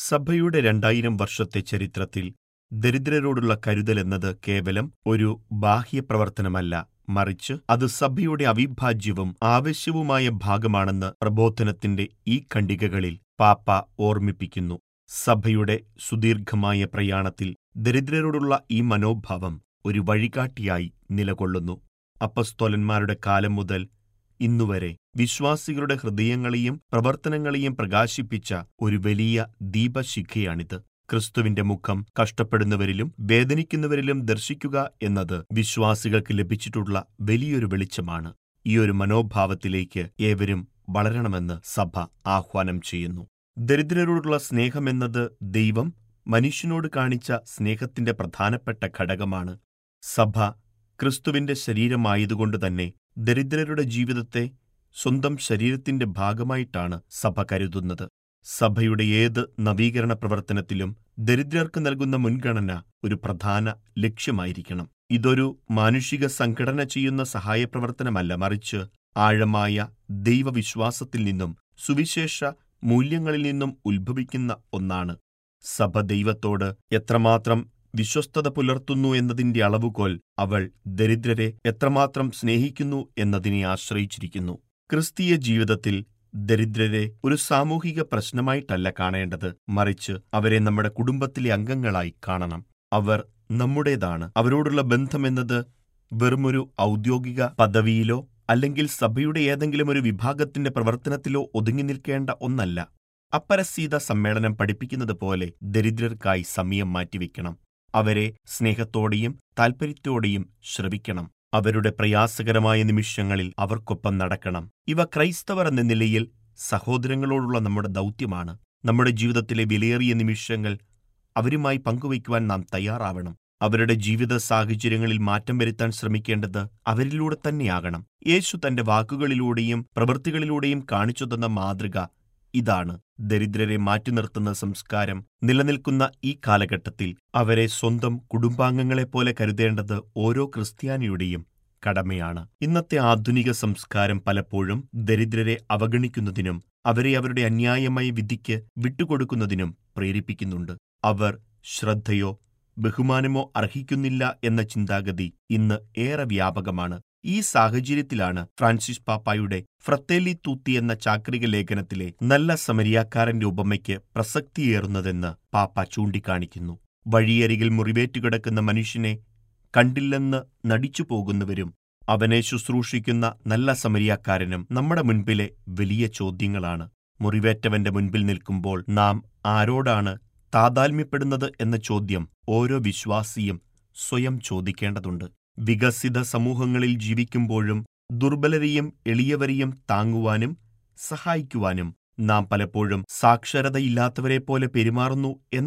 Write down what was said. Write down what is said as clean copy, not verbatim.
സഭയുടെ 2000 വർഷത്തെ ചരിത്രത്തിൽ ദരിദ്രരോടുള്ള കരുതലെന്നത് കേവലം ഒരു ബാഹ്യപ്രവർത്തനമല്ല, മറിച്ച് അത് സഭയുടെ അവിഭാജ്യവും ആവശ്യവുമായ ഭാഗമാണെന്ന് പ്രബോധനത്തിന്റെ ഈ ഖണ്ഡികകളിൽ പാപ്പ ഓർമ്മിപ്പിക്കുന്നു. സഭയുടെ സുദീർഘമായ പ്രയാണത്തിൽ ദരിദ്രരോടുള്ള ഈ മനോഭാവം ഒരു വഴികാട്ടിയായി നിലകൊള്ളുന്നു. അപ്പസ്തോലന്മാരുടെ കാലം മുതൽ ഇന്നുവരെ വിശ്വാസികളുടെ ഹൃദയങ്ങളെയും പ്രവർത്തനങ്ങളെയും പ്രകാശിപ്പിച്ച ഒരു വലിയ ദീപശിഖയാണിത്. ക്രിസ്തുവിന്റെ മുഖം കഷ്ടപ്പെടുന്നവരിലും വേദനിക്കുന്നവരിലും ദർശിക്കുക എന്നത് വിശ്വാസികൾക്ക് ലഭിച്ചിട്ടുള്ള വലിയൊരു വെളിച്ചമാണ്. ഈയൊരു മനോഭാവത്തിലേക്ക് ഏവരും വളരണമെന്ന് സഭ ആഹ്വാനം ചെയ്യുന്നു. ദരിദ്രരോടുള്ള സ്നേഹമെന്നത് ദൈവം മനുഷ്യനോട് കാണിച്ച സ്നേഹത്തിന്റെ പ്രധാനപ്പെട്ട ഘടകമാണ്. സഭ ക്രിസ്തുവിന്റെ ശരീരമായതുകൊണ്ടുതന്നെ ദരിദ്രരുടെ ജീവിതത്തെ സ്വന്തം ശരീരത്തിന്റെ ഭാഗമായിട്ടാണ് സഭ കരുതുന്നത്. സഭയുടെ ഏത് നവീകരണ പ്രവർത്തനത്തിലും ദരിദ്രർക്ക് നൽകുന്ന മുൻഗണന ഒരു പ്രധാന ലക്ഷ്യമായിരിക്കണം. ഇതൊരു മാനുഷിക സംഘടന ചെയ്യുന്ന സഹായപ്രവർത്തനമല്ല, മറിച്ച് ആഴമായ ദൈവവിശ്വാസത്തിൽ നിന്നും സുവിശേഷ മൂല്യങ്ങളിൽ നിന്നും ഉത്ഭവിക്കുന്ന ഒന്നാണ്. സഭ ദൈവത്തോട് എത്രമാത്രം വിശ്വസ്തത പുലർത്തുന്നു എന്നതിന്റെ അളവുകോൽ അവൾ ദരിദ്രരെ എത്രമാത്രം സ്നേഹിക്കുന്നു എന്നതിനെ ആശ്രയിച്ചിരിക്കുന്നു. ക്രിസ്തീയ ജീവിതത്തിൽ ദരിദ്രരെ ഒരു സാമൂഹിക പ്രശ്നമായിട്ടല്ല കാണേണ്ടത്, മറിച്ച് അവരെ നമ്മുടെ കുടുംബത്തിലെ അംഗങ്ങളായി കാണണം. അവർ നമ്മുടേതാണ്. അവരോടുള്ള ബന്ധമെന്നത് വെറുമൊരു ഔദ്യോഗിക പദവിയിലോ അല്ലെങ്കിൽ സഭയുടെ ഏതെങ്കിലും ഒരു വിഭാഗത്തിന്റെ പ്രവർത്തനത്തിലോ ഒതുങ്ങി നിൽക്കേണ്ട ഒന്നല്ല. അപ്പരസീത സമ്മേളനം പഠിപ്പിക്കുന്നത് പോലെ ദരിദ്രർക്കായി സമയം മാറ്റിവെക്കണം. അവരെ സ്നേഹത്തോടെയും താൽപര്യത്തോടെയും ശ്രവിക്കണം. അവരുടെ പ്രയാസകരമായ നിമിഷങ്ങളിൽ അവർക്കൊപ്പം നടക്കണം. ഇവ ക്രൈസ്തവർ എന്ന നിലയിൽ സഹോദരങ്ങളോടുള്ള നമ്മുടെ ദൗത്യമാണ്. നമ്മുടെ ജീവിതത്തിലെ വിലയേറിയ നിമിഷങ്ങൾ അവരുമായി പങ്കുവയ്ക്കുവാൻ നാം തയ്യാറാവണം. അവരുടെ ജീവിത സാഹചര്യങ്ങളിൽ മാറ്റം വരുത്താൻ ശ്രമിക്കേണ്ടത് അവരിലൂടെ തന്നെയാകണം. യേശു തന്റെ വാക്കുകളിലൂടെയും പ്രവൃത്തികളിലൂടെയും കാണിച്ചു തന്ന മാതൃക ഇതാണ്. ദരിദ്രരെ മാറ്റി നിർത്തുന്ന സംസ്കാരം നിലനിൽക്കുന്ന ഈ കാലഘട്ടത്തിൽ അവരെ സ്വന്തം കുടുംബാംഗങ്ങളെപ്പോലെ കരുതേണ്ടത് ഓരോ ക്രിസ്ത്യാനിയുടെയും കടമയാണ്. ഇന്നത്തെ ആധുനിക സംസ്കാരം പലപ്പോഴും ദരിദ്രരെ അവഗണിക്കുന്നതിനും അവരെ അവരുടെ അന്യായമായ വിധിക്ക് വിട്ടുകൊടുക്കുന്നതിനും പ്രേരിപ്പിക്കുന്നുണ്ട്. അവർ ശ്രദ്ധയോ ബഹുമാനമോ അർഹിക്കുന്നില്ല എന്ന ചിന്താഗതി ഇന്ന് ഏറെ വ്യാപകമാണ്. ഈ സാഹചര്യത്തിലാണ് ഫ്രാൻസിസ് പാപ്പായുടെ ഫ്രത്തേലി തൂത്തി എന്ന ചാക്രിക ലേഖനത്തിലെ നല്ല സമരിയാക്കാരന്റെ ഉപമയ്ക്ക് പ്രസക്തിയേറുന്നതെന്ന് പാപ്പ ചൂണ്ടിക്കാണിക്കുന്നു. വഴിയരികിൽ മുറിവേറ്റുകിടക്കുന്ന മനുഷ്യനെ കണ്ടില്ലെന്ന് നടിച്ചു പോകുന്നവരും അവനെ ശുശ്രൂഷിക്കുന്ന നല്ല സമരിയാക്കാരനും നമ്മുടെ മുൻപിലെ വലിയ ചോദ്യങ്ങളാണ്. മുറിവേറ്റവന്റെ മുൻപിൽ നിൽക്കുമ്പോൾ നാം ആരോടാണ് താതാത്മ്യപ്പെടുന്നത് എന്ന ചോദ്യം ഓരോ വിശ്വാസിയും സ്വയം ചോദിക്കേണ്ടതുണ്ട്. വികസിത സമൂഹങ്ങളിൽ ജീവിക്കുമ്പോഴും ദുർബലരെയും എളിയവരെയും താങ്ങുവാനും സഹായിക്കുവാനും നാം പലപ്പോഴും സാക്ഷരതയില്ലാത്തവരെപ്പോലെ പെരുമാറുന്നു